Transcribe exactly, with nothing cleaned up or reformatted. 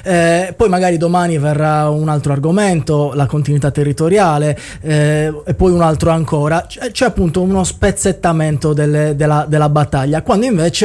eh, poi magari domani verrà un altro argomento, la continuità territoriale, eh, e poi un altro ancora, c'è, c'è appunto uno spezzettamento delle, della, della battaglia, quando invece